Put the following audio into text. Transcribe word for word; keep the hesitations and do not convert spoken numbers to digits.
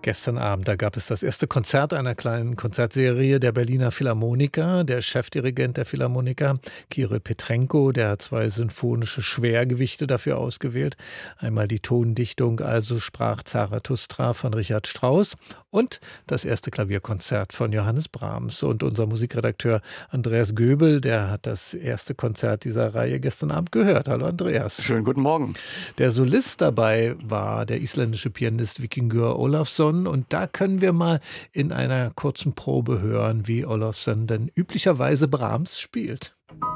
Gestern Abend, da gab es das erste Konzert einer kleinen Konzertserie der Berliner Philharmoniker. Der Chefdirigent der Philharmoniker, Kirill Petrenko, der hat zwei sinfonische Schwergewichte dafür ausgewählt. Einmal die Tondichtung "Also sprach Zarathustra" von Richard Strauss und das erste Klavierkonzert von Johannes Brahms. Und unser Musikredakteur Andreas Göbel, der hat das erste Konzert dieser Reihe gestern Abend gehört. Hallo Andreas. Schönen guten Morgen. Der Solist dabei war der isländische Pianist Víkingur Ólafsson. Und da können wir mal in einer kurzen Probe hören, wie Ólafsson denn üblicherweise Brahms spielt.